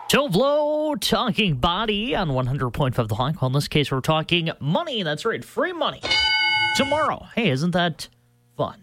Tove Lo talking body on 100.5 The Hawk. Well, in this case, we're talking money. That's right, free money. Tomorrow. Hey, isn't that fun?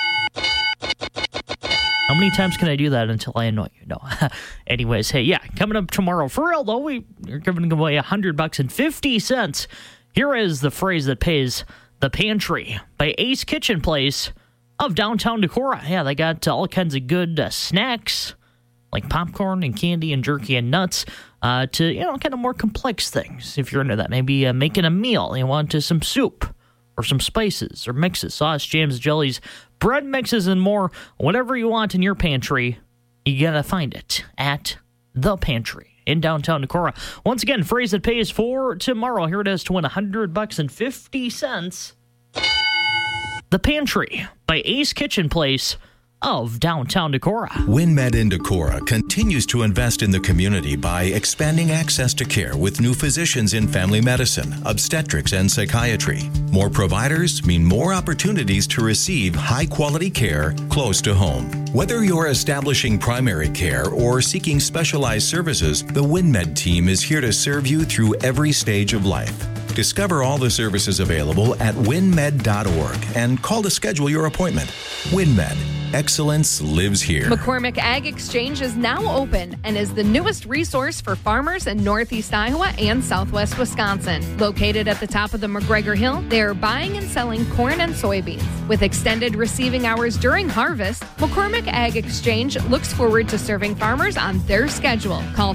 How many times can I do that until I annoy you? No. Anyways, hey, yeah, coming up tomorrow. For real, though, we're giving away $100.50. Here is the phrase that pays: The Pantry by Ace Kitchen Place of downtown Decorah. Yeah, they got all kinds of good snacks, like popcorn and candy and jerky and nuts, to, kind of more complex things. If you're into that, maybe making a meal, you want some soup or some spices or mixes, sauce, jams, jellies, bread mixes, and more. Whatever you want in your pantry, you gotta find it at The Pantry in downtown Decorah. Once again, phrase that pays for tomorrow. Here it is to win $100.50. The Pantry by Ace Kitchen Place of downtown Decorah. WinMed in Decorah continues to invest in the community by expanding access to care with new physicians in family medicine, obstetrics, and psychiatry. More providers mean more opportunities to receive high-quality care close to home. Whether you're establishing primary care or seeking specialized services, the WinMed team is here to serve you through every stage of life. Discover all the services available at winmed.org and call to schedule your appointment. WinMed. Excellence lives here. McCormick Ag Exchange is now open and is the newest resource for farmers in Northeast Iowa and Southwest Wisconsin. Located at the top of the McGregor Hill, they are buying and selling corn and soybeans. With extended receiving hours during harvest, McCormick Ag Exchange looks forward to serving farmers on their schedule. Call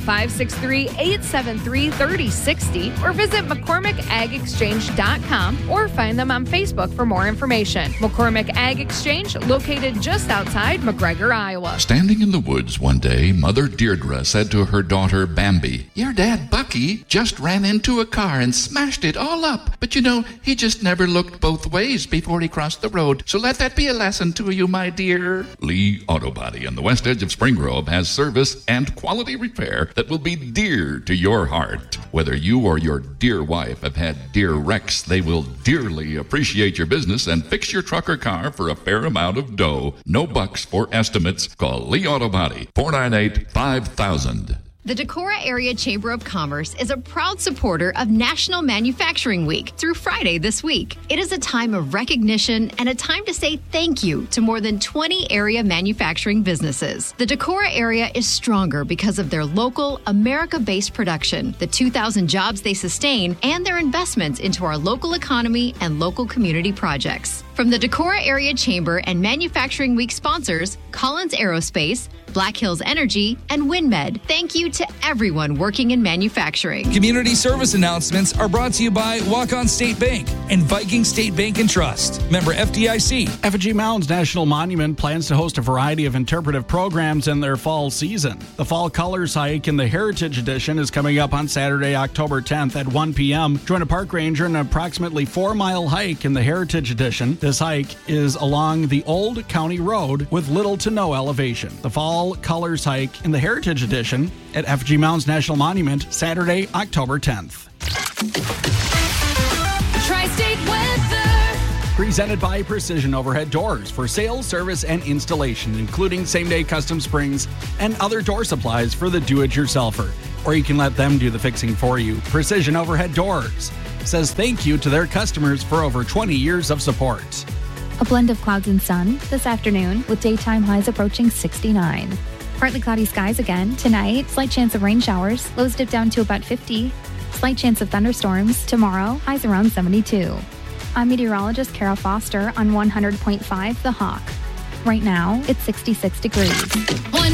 563-873-3060 or visit McCormickAgExchange.com or find them on Facebook for more information. McCormick Ag Exchange, located just outside McGregor, Iowa. Standing in the woods one day, Mother Deirdre said to her daughter Bambi, "Your dad, Bucky, just ran into a car and smashed it all up. But he just never looked both ways before he crossed the road. So let that be a lesson to you, my dear." Lee Auto Body on the west edge of Spring Grove has service and quality repair that will be dear to your heart. Whether you or your dear wife have had dear wrecks, they will dearly appreciate your business and fix your truck or car for a fair amount of dough. No bucks for estimates. Call Lee Auto Body, 498-5000. The Decorah Area Chamber of Commerce is a proud supporter of National Manufacturing Week through Friday this week. It is a time of recognition and a time to say thank you to more than 20 area manufacturing businesses. The Decorah area is stronger because of their local, America-based production, the 2,000 jobs they sustain, and their investments into our local economy and local community projects. From the Decorah Area Chamber and Manufacturing Week sponsors, Collins Aerospace, Black Hills Energy, and WinMed, thank you to everyone working in manufacturing. Community service announcements are brought to you by Walk-On State Bank and Viking State Bank and Trust. Member FDIC. Effigy Mounds National Monument plans to host a variety of interpretive programs in their fall season. The Fall Colors Hike in the Heritage Edition is coming up on Saturday, October 10th at 1 p.m. Join a park ranger in an approximately 4-mile hike in the Heritage Edition. This hike is along the Old County Road with little to no elevation. The Fall Colors Hike in the Heritage Edition at Effigy Mounds National Monument, Saturday, October 10th. Tri-State weather. Presented by Precision Overhead Doors for sales, service, and installation, including same-day custom springs and other door supplies for the do-it-yourselfer. Or you can let them do the fixing for you. Precision Overhead Doors says thank you to their customers for over 20 years of support. A blend of clouds and sun this afternoon with daytime highs approaching 69. Partly cloudy skies again tonight. Slight chance of rain showers. Lows dip down to about 50. Slight chance of thunderstorms tomorrow. Highs around 72. I'm meteorologist Kara Foster on 100.5 The Hawk. Right now, it's 66 degrees.